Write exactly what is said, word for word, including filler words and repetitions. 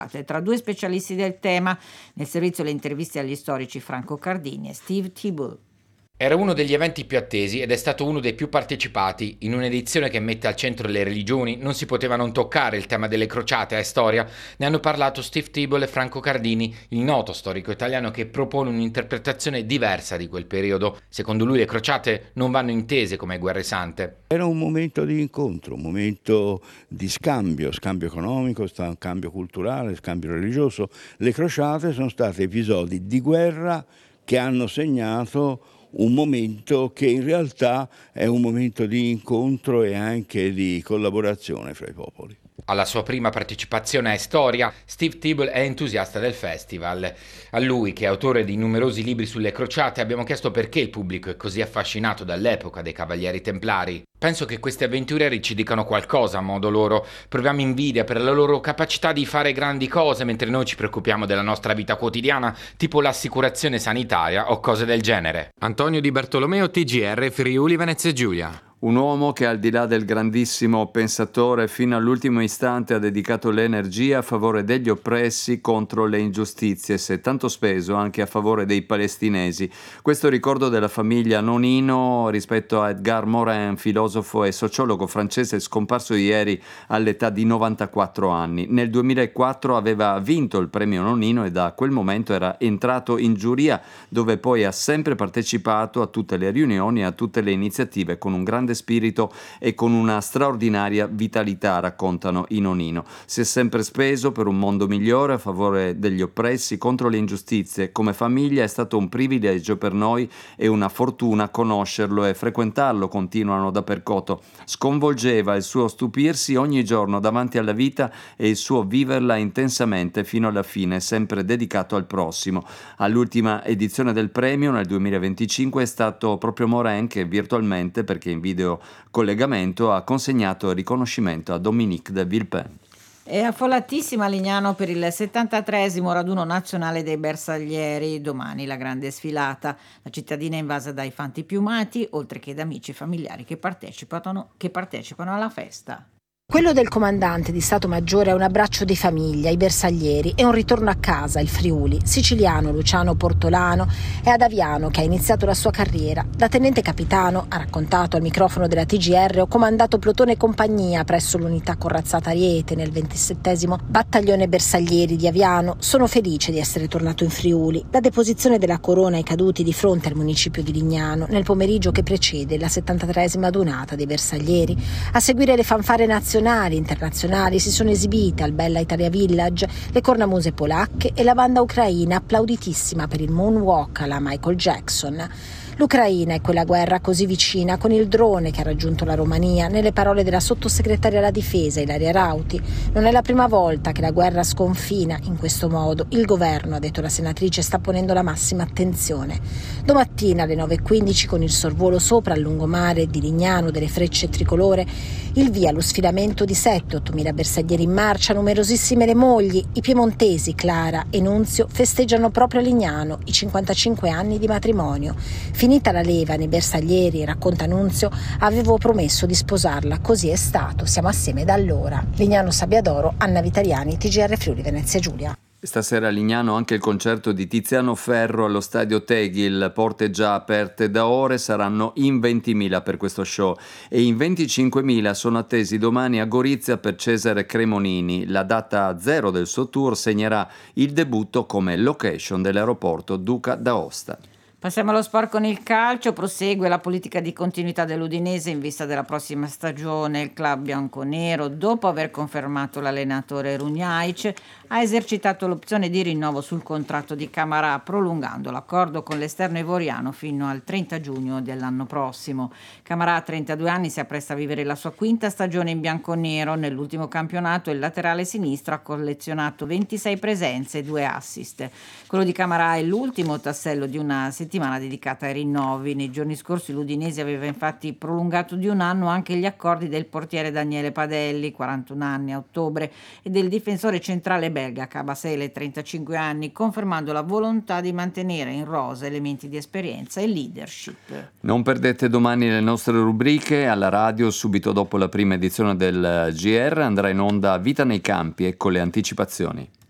tra due specialisti del tema. Nel servizio le interviste agli storici Franco Cardini e Steve Thibault. Era uno degli eventi più attesi ed è stato uno dei più partecipati. In un'edizione che mette al centro le religioni non si poteva non toccare il tema delle crociate a storia. Ne hanno parlato Steve Thibault e Franco Cardini, il noto storico italiano che propone un'interpretazione diversa di quel periodo. Secondo lui le crociate non vanno intese come guerre sante. Era un momento di incontro, un momento di scambio, scambio economico, scambio culturale, scambio religioso. Le crociate sono state episodi di guerra che hanno segnato un momento che in realtà è un momento di incontro e anche di collaborazione fra i popoli. Alla sua prima partecipazione a Storia, Steve Thibault è entusiasta del festival. A lui, che è autore di numerosi libri sulle crociate, abbiamo chiesto perché il pubblico è così affascinato dall'epoca dei Cavalieri Templari. Penso che questi avventurieri ci dicano qualcosa a modo loro. Proviamo invidia per la loro capacità di fare grandi cose, mentre noi ci preoccupiamo della nostra vita quotidiana, tipo l'assicurazione sanitaria o cose del genere. Antonio Di Bartolomeo, T G R, Friuli Venezia Giulia. Un uomo che al di là del grandissimo pensatore fino all'ultimo istante ha dedicato l'energia a favore degli oppressi contro le ingiustizie, si è tanto speso anche a favore dei palestinesi. Questo ricordo della famiglia Nonino rispetto a Edgar Morin, filosofo e sociologo francese scomparso ieri all'età di novantaquattro anni. Nel duemilaquattro aveva vinto il premio Nonino e da quel momento era entrato in giuria, dove poi ha sempre partecipato a tutte le riunioni e a tutte le iniziative con un grande spirito e con una straordinaria vitalità, raccontano i Nonino. Si è sempre speso per un mondo migliore a favore degli oppressi, contro le ingiustizie. Come famiglia è stato un privilegio per noi e una fortuna conoscerlo e frequentarlo, continuano da Percoto. Sconvolgeva il suo stupirsi ogni giorno davanti alla vita e il suo viverla intensamente fino alla fine, sempre dedicato al prossimo. All'ultima edizione del premio nel duemilaventicinque è stato proprio Morin che virtualmente, perché in video collegamento, ha consegnato il riconoscimento a Dominique de Villepin. È affollatissima a Lignano per il settantatreesimo raduno nazionale dei bersaglieri. Domani la grande sfilata. La cittadina è invasa dai fanti piumati, oltre che da amici e familiari che partecipano, che partecipano alla festa. Quello del comandante di Stato Maggiore è un abbraccio di famiglia, i bersaglieri, e un ritorno a casa, il Friuli. Siciliano Luciano Portolano è ad Aviano che ha iniziato la sua carriera. Da tenente capitano, ha raccontato al microfono della T G R, ho comandato plotone e compagnia presso l'unità corazzata Ariete nel ventisettesimo battaglione bersaglieri di Aviano. Sono felice di essere tornato in Friuli. La deposizione della corona ai caduti di fronte al municipio di Lignano nel pomeriggio che precede la settantatreesima adunata dei bersaglieri. A seguire le fanfare nazionali internazionali si sono esibite al Bella Italia Village le cornamuse polacche e la banda ucraina applauditissima per il moonwalk alla Michael Jackson. L'Ucraina è quella guerra così vicina, con il drone che ha raggiunto la Romania, nelle parole della sottosegretaria alla difesa Ilaria Rauti. Non è la prima volta che la guerra sconfina in questo modo. Il governo, ha detto la senatrice, sta ponendo la massima attenzione. Domattina alle nove e quindici, con il sorvolo sopra al lungomare di Lignano delle frecce tricolore, il via allo sfilamento di sette ottomila bersaglieri in marcia, numerosissime le mogli. I piemontesi Clara e Nunzio festeggiano proprio a Lignano i cinquantacinque anni di matrimonio. Finita la leva nei bersaglieri, racconta Nunzio, avevo promesso di sposarla, così è stato, siamo assieme da allora. Lignano Sabbiadoro, Anna Vitaliani, T G R Friuli Venezia Giulia. Stasera a Lignano anche il concerto di Tiziano Ferro allo stadio Tegil, porte già aperte da ore, saranno in ventimila per questo show e in venticinquemila sono attesi domani a Gorizia per Cesare Cremonini. La data zero del suo tour segnerà il debutto come location dell'aeroporto Duca d'Aosta. Passiamo allo sport con il calcio. Prosegue la politica di continuità dell'Udinese in vista della prossima stagione. Il club bianconero, dopo aver confermato l'allenatore Runjaic, ha esercitato l'opzione di rinnovo sul contratto di Camarà, prolungando l'accordo con l'esterno ivoriano fino al trenta giugno dell'anno prossimo. Camarà, a trentadue anni, si appresta a vivere la sua quinta stagione in bianconero. Nell'ultimo campionato il laterale sinistro ha collezionato ventisei presenze e due assist. Quello di Camarà è l'ultimo tassello di una settimana settimana dedicata ai rinnovi. Nei giorni scorsi l'Udinese aveva infatti prolungato di un anno anche gli accordi del portiere Daniele Padelli, quarantuno anni a ottobre, e del difensore centrale belga Cabasele, trentacinque anni, confermando la volontà di mantenere in rosa elementi di esperienza e leadership. Non perdete domani le nostre rubriche alla radio, subito dopo la prima edizione del G R andrà in onda Vita nei campi, ecco le anticipazioni.